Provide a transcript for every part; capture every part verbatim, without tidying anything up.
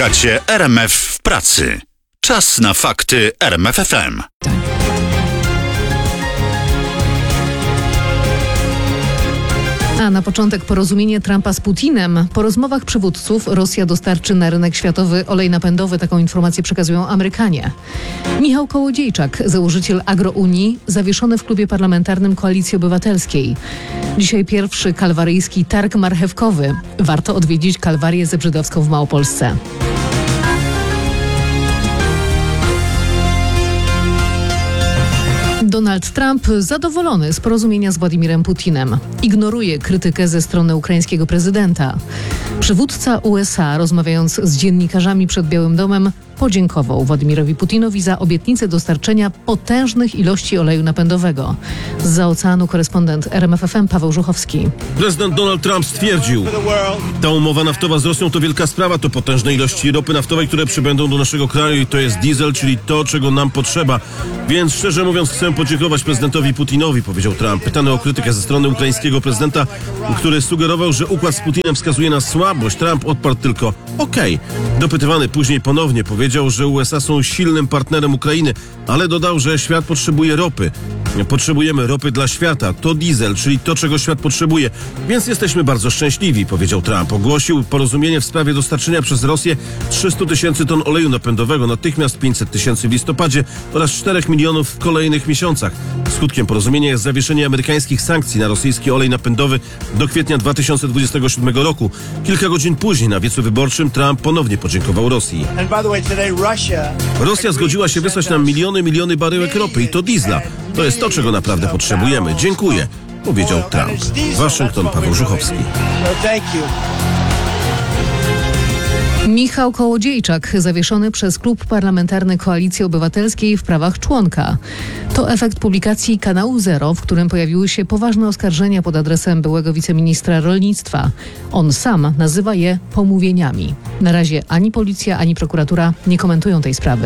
Słuchacie R M F w pracy. Czas na fakty R M F F M. A na początek porozumienie Trumpa z Putinem. Po rozmowach przywódców Rosja dostarczy na rynek światowy olej napędowy. Taką informację przekazują Amerykanie. Michał Kołodziejczak, założyciel Agrounii, zawieszony w klubie parlamentarnym Koalicji Obywatelskiej. Dzisiaj pierwszy kalwaryjski targ marchewkowy. Warto odwiedzić Kalwarię Zebrzydowską w Małopolsce. Donald Trump zadowolony z porozumienia z Władimirem Putinem. Ignoruje krytykę ze strony ukraińskiego prezydenta. Przywódca U S A, rozmawiając z dziennikarzami przed Białym Domem, podziękował Władimirowi Putinowi za obietnicę dostarczenia potężnych ilości oleju napędowego. Zza oceanu korespondent R M F F M Paweł Żuchowski. Prezydent Donald Trump stwierdził: ta umowa naftowa z Rosją to wielka sprawa, to potężne ilości ropy naftowej, które przybędą do naszego kraju i to jest diesel, czyli to, czego nam potrzeba. Więc szczerze mówiąc chcę podziękować prezydentowi Putinowi, powiedział Trump. Pytany o krytykę ze strony ukraińskiego prezydenta, który sugerował, że układ z Putinem wskazuje na słabość, Trump odparł tylko okej. Okay. Dopytywany później ponownie powiedział, że U S A są silnym partnerem Ukrainy, ale dodał, że świat potrzebuje ropy. Potrzebujemy ropy dla świata. To diesel, czyli to, czego świat potrzebuje. Więc jesteśmy bardzo szczęśliwi, powiedział Trump. Ogłosił porozumienie w sprawie dostarczenia przez Rosję trzysta tysięcy ton oleju napędowego, natychmiast pięćset tysięcy w listopadzie oraz czterech milionów w kolejnych miesiącach. Skutkiem porozumienia jest zawieszenie amerykańskich sankcji na rosyjski olej napędowy do kwietnia dwa tysiące dwudziestego siódmego roku. Kilka godzin później na wiecu wyborczym Trump ponownie podziękował Rosji. Rosja zgodziła się wysłać nam miliony, miliony baryłek ropy i to diesla. To jest to, czego naprawdę potrzebujemy. Dziękuję, powiedział Trump. Waszyngton, Paweł Żuchowski. Michał Kołodziejczak, zawieszony przez klub parlamentarny Koalicji Obywatelskiej w prawach członka. To efekt publikacji Kanału Zero, w którym pojawiły się poważne oskarżenia pod adresem byłego wiceministra rolnictwa. On sam nazywa je pomówieniami. Na razie ani policja, ani prokuratura nie komentują tej sprawy.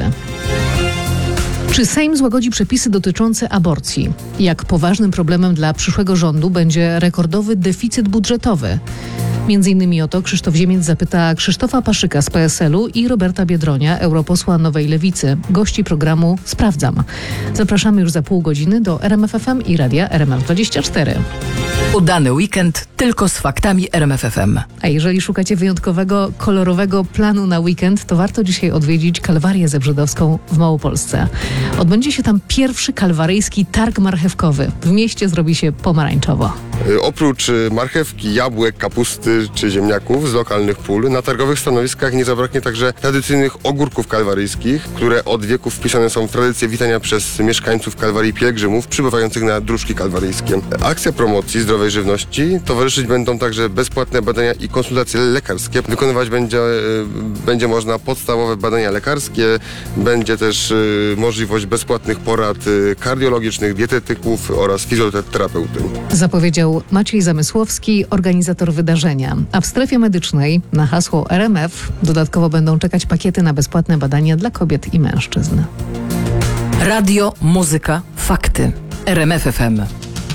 Czy Sejm złagodzi przepisy dotyczące aborcji? Jak poważnym problemem dla przyszłego rządu będzie rekordowy deficyt budżetowy? Między innymi o to Krzysztof Ziemiec zapyta Krzysztofa Paszyka z P S L u i Roberta Biedronia, europosła Nowej Lewicy, gości programu Sprawdzam. Zapraszamy już za pół godziny do R M F F M i radia R M F dwadzieścia cztery. Udany weekend tylko z faktami R M F F M. A jeżeli szukacie wyjątkowego, kolorowego planu na weekend, to warto dzisiaj odwiedzić Kalwarię Zebrzydowską w Małopolsce. Odbędzie się tam pierwszy kalwaryjski targ marchewkowy. W mieście zrobi się pomarańczowo. Oprócz marchewki, jabłek, kapusty czy ziemniaków z lokalnych pól, na targowych stanowiskach nie zabraknie także tradycyjnych ogórków kalwaryjskich, które od wieków wpisane są w tradycję witania przez mieszkańców Kalwarii pielgrzymów przybywających na dróżki kalwaryjskie. Akcja promocji zdrowej żywności towarzyszyć będą także bezpłatne badania i konsultacje lekarskie. Wykonywać będzie, będzie można podstawowe badania lekarskie, będzie też możliwość bezpłatnych porad kardiologicznych, dietetyków oraz fizjoterapeuty. Zapowiedział Maciej Zamysłowski, organizator wydarzenia. A w strefie medycznej na hasło R M F dodatkowo będą czekać pakiety na bezpłatne badania dla kobiet i mężczyzn. Radio, muzyka, fakty. R M F F M.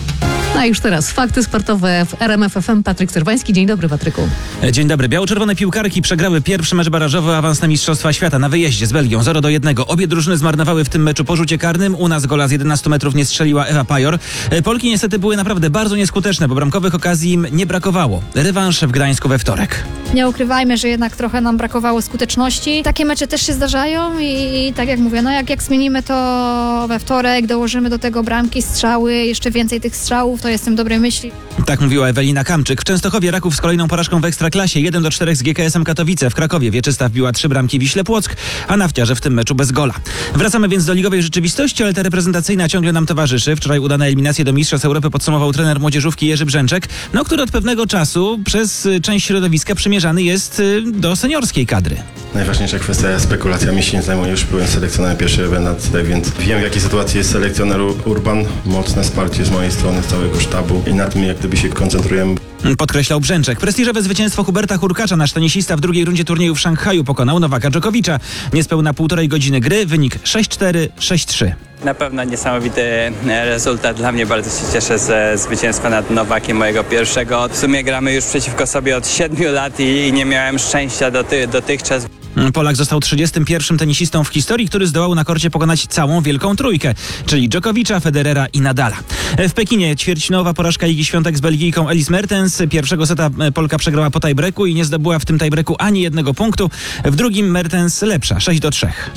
A już teraz fakty sportowe w R M F F M. Patryk Serwański. Dzień dobry, Patryku. Dzień dobry. Biało-czerwone piłkarki przegrały pierwszy mecz barażowy o awans na Mistrzostwa Świata na wyjeździe z Belgią zero do jednego. Obie drużyny zmarnowały w tym meczu po rzucie karnym. U nas gola z jedenastu metrów nie strzeliła Ewa Pajor. Polki niestety były naprawdę bardzo nieskuteczne, bo bramkowych okazji im nie brakowało. Rewanż w Gdańsku we wtorek. Nie ukrywajmy, że jednak trochę nam brakowało skuteczności. Takie mecze też się zdarzają i, i tak jak mówię, no jak, jak zmienimy to we wtorek, dołożymy do tego bramki, strzały, jeszcze więcej tych strzałów, to jestem dobrej myśli. Tak mówiła Ewelina Kamczyk. W Częstochowie Raków z kolejną porażką w Ekstraklasie jeden do czterech z G K S-em Katowice. W Krakowie Wieczysta wbiła trzy bramki Wiśle Płock, a Nafciarze w tym meczu bez gola. Wracamy więc do ligowej rzeczywistości, ale ta reprezentacyjna ciągle nam towarzyszy. Wczoraj udane eliminacje do Mistrzostw Europy podsumował trener młodzieżówki Jerzy Brzęczek, no, który od pewnego czasu przez część środowiska przymierzany jest do seniorskiej kadry. Najważniejsza kwestia spekulacjami się nie zajmuję. Już byłem selekcjonerem pierwszej reprezentacji, więc wiem, w jakiej sytuacji jest selekcjoner Urban. Mocne wsparcie z mojej strony, z całego sztabu i na tym jak gdyby się koncentrujemy. Podkreślał Brzęczek. Prestiżowe zwycięstwo Huberta Hurkacza, nasz tenisista w drugiej rundzie turnieju w Szanghaju pokonał Nowaka Dżokowicza. Niespełna półtorej godziny gry, wynik sześć cztery, sześć trzy. Na pewno niesamowity rezultat. Dla mnie bardzo się cieszę ze zwycięstwa nad Nowakiem, mojego pierwszego. W sumie gramy już przeciwko sobie od siedmiu lat i, i nie miałem szczęścia doty, dotychczas. Polak został trzydziestym pierwszym tenisistą w historii, który zdołał na korcie pokonać całą wielką trójkę, czyli Djokovicza, Federera i Nadala. W Pekinie ćwierćfinałowa porażka Igi Świątek z Belgijką Elise Mertens. Pierwszego seta Polka przegrała po tiebreaku i nie zdobyła w tym tiebreaku ani jednego punktu. W drugim Mertens lepsza, sześć do trzech.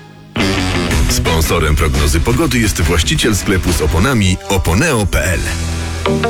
Sponsorem prognozy pogody jest właściciel sklepu z oponami oponeo kropka p l.